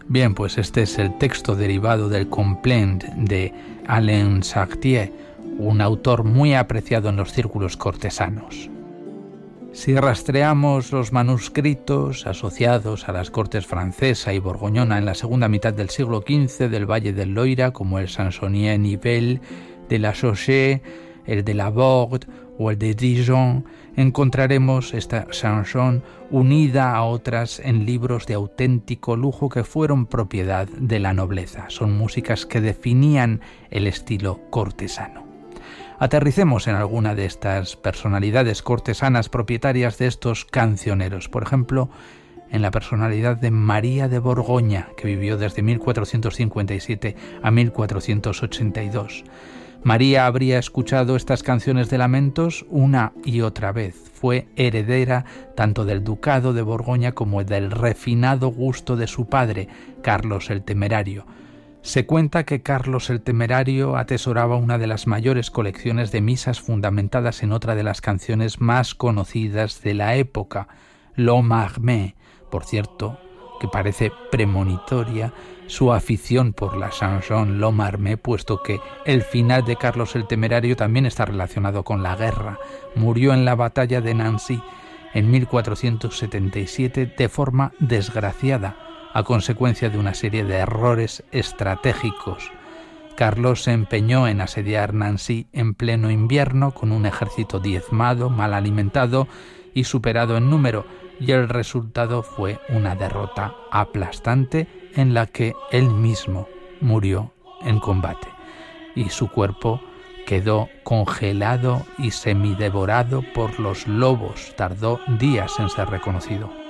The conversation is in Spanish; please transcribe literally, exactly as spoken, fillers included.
Bien, pues este es el texto derivado del Complaint de Alain Chartier, un autor muy apreciado en los círculos cortesanos. Si rastreamos los manuscritos asociados a las cortes francesa y borgoñona en la segunda mitad del siglo quince del Valle del Loira, como el Chansonnier Nivelle, de la Chaussée, el de la Borde o el de Dijon, encontraremos esta chanson unida a otras en libros de auténtico lujo que fueron propiedad de la nobleza. Son músicas que definían el estilo cortesano. Aterricemos en alguna de estas personalidades cortesanas propietarias de estos cancioneros. Por ejemplo, en la personalidad de María de Borgoña, que vivió desde mil cuatrocientos cincuenta y siete a mil cuatrocientos ochenta y dos. María habría escuchado estas canciones de lamentos una y otra vez. Fue heredera tanto del ducado de Borgoña como del refinado gusto de su padre, Carlos el Temerario. Se cuenta que Carlos el Temerario atesoraba una de las mayores colecciones de misas fundamentadas en otra de las canciones más conocidas de la época, L'Homme Armé. Por cierto, que parece premonitoria su afición por la chanson L'Homme Armé, puesto que el final de Carlos el Temerario también está relacionado con la guerra. Murió en la batalla de Nancy en mil cuatrocientos setenta y siete de forma desgraciada, a consecuencia de una serie de errores estratégicos. Carlos se empeñó en asediar Nancy en pleno invierno con un ejército diezmado, mal alimentado y superado en número, y el resultado fue una derrota aplastante en la que él mismo murió en combate, y su cuerpo quedó congelado y semidevorado por los lobos. Tardó días en ser reconocido.